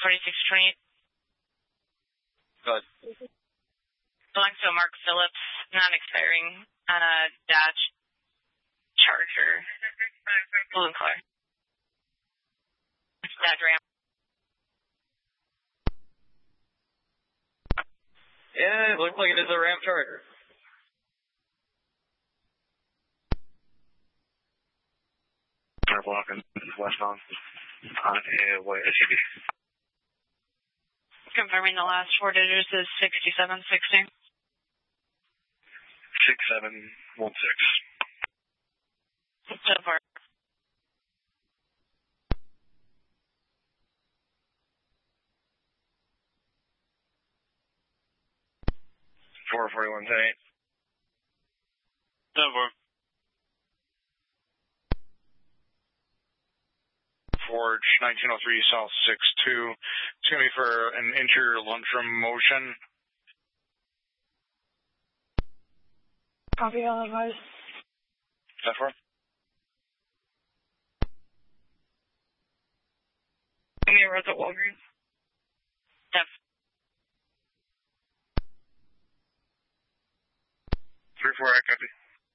4628. Good. Belongs to Mark Phillips, non-expiring, Dodge Charger, blue and color. Dodge Ram. Yeah, it looks like it is a Ram Charger. Walking westbound on a white SUV. Confirming the last 4 digits is 6760. 6716. So far. Four 4110. So far. Forge 1903 South 62. It's going to be for an interior lunchroom motion. Copy all advice. Is that for? Give me a rose at Walgreens. Yep. 3-4, I copy.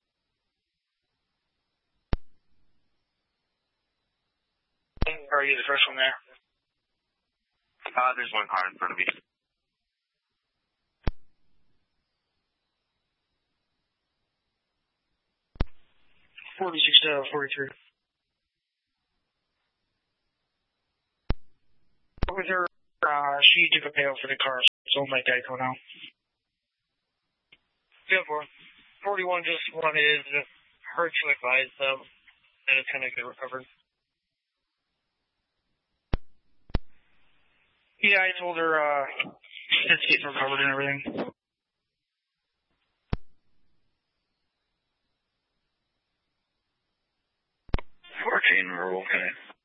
Are you the first one there? There's one car in front of me. 43. What was her, she took a payoff for the car, so my Geico now. Go for 41 just wanted her to advise them that it's going to get recovered. Yeah, I told her, it's getting recovered and everything. 14, we're okay.